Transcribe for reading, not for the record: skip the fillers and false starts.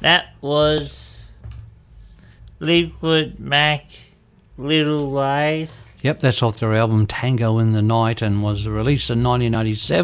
That was Fleetwood Mac, Little Lies. Yep, that's off their album Tango in the Night and was released in 1987.